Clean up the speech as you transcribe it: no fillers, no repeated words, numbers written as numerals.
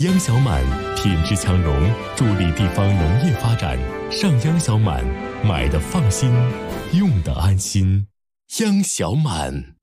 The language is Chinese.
央小满品质强融，助力地方农业发展。上央小满，买的放心，用的安心。央小满。